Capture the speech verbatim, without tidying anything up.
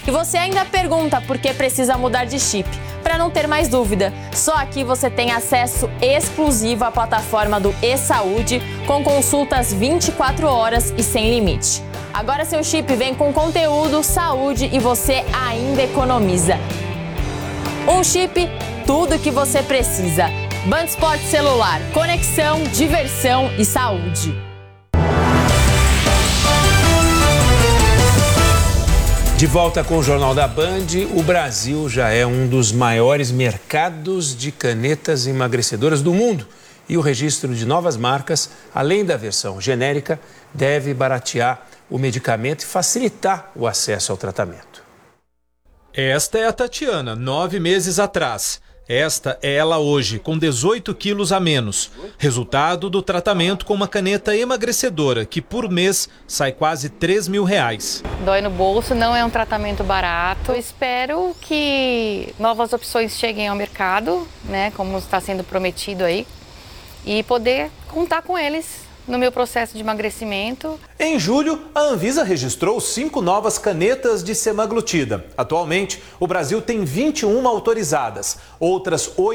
E você ainda pergunta por que precisa mudar de chip. Para não ter mais dúvida, só aqui você tem acesso exclusivo à plataforma do e-Saúde, com consultas vinte e quatro horas e sem limite. Agora seu chip vem com conteúdo, saúde e você ainda economiza. Um chip, tudo que você precisa. Band Esporte Celular, conexão, diversão e saúde. De volta com o Jornal da Band, o Brasil já é um dos maiores mercados de canetas emagrecedoras do mundo. E o registro de novas marcas, além da versão genérica, deve baratear o medicamento e facilitar o acesso ao tratamento. Esta é a Tatiana, nove meses atrás. Esta é ela hoje, com dezoito quilos a menos. Resultado do tratamento com uma caneta emagrecedora, que por mês sai quase três mil reais. Dói no bolso, não é um tratamento barato. Eu espero que novas opções cheguem ao mercado, né, como está sendo prometido aí, e poder contar com eles no meu processo de emagrecimento. Em julho, a Anvisa registrou cinco novas canetas de semaglutida. Atualmente, o Brasil tem vinte e uma autorizadas. Outras oito